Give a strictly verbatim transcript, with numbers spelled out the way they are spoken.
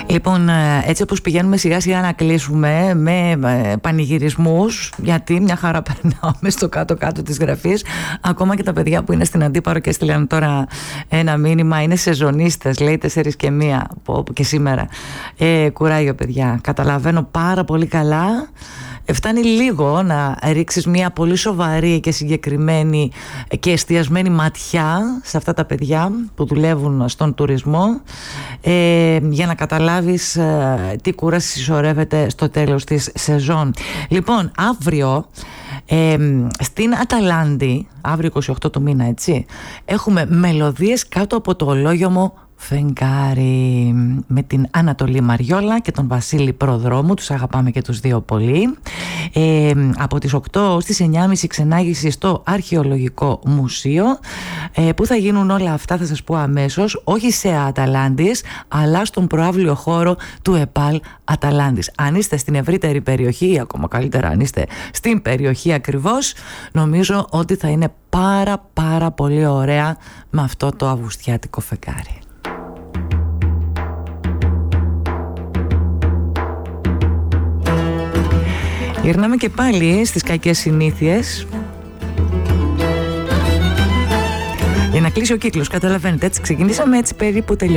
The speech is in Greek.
Λοιπόν, έτσι όπως πηγαίνουμε σιγά σιγά να κλείσουμε με πανηγυρισμούς, γιατί μια χαρά περνάμε στο κάτω-κάτω της γραφής. Ακόμα και τα παιδιά που είναι στην Αντίπαρο και έστειλαν τώρα ένα μήνυμα, είναι σεζονίστες, λέει τέσσερις και μία και σήμερα. Ε, κουράγιο παιδιά, καταλαβαίνω πάρα πολύ καλά. Φτάνει λίγο να ρίξεις μια πολύ σοβαρή και συγκεκριμένη και εστιασμένη ματιά σε αυτά τα παιδιά που δουλεύουν στον τουρισμό, ε, για να καταλάβεις ε, τι κούραση συσσωρεύεται στο τέλος της σεζόν. Λοιπόν, αύριο ε, στην Αταλάντη, αύριο είκοσι οκτώ του μήνα, έτσι, έχουμε μελωδίες κάτω από το ολόγιομο φεγγάρι, με την Ανατολή Μαριόλα και τον Βασίλη Προδρόμου. Τους αγαπάμε και τους δύο πολύ. ε, Από τις οκτώ ως τις εννιά και μισή ξενάγηση στο Αρχαιολογικό Μουσείο, ε, που θα γίνουν όλα αυτά, θα σας πω αμέσως, όχι σε Αταλάντης αλλά στον προαύλιο χώρο του ΕΠΑΛ Αταλάντης. Αν είστε στην ευρύτερη περιοχή, ή ακόμα καλύτερα αν είστε στην περιοχή ακριβώς, νομίζω ότι θα είναι πάρα πάρα πολύ ωραία με αυτό το αυγουστιάτικο φεγγάρι. Γυρνάμε και πάλι στις κακές συνήθειες για να κλείσει ο κύκλος. Καταλαβαίνετε, έτσι ξεκινήσαμε, έτσι περίπου τελειώσαμε.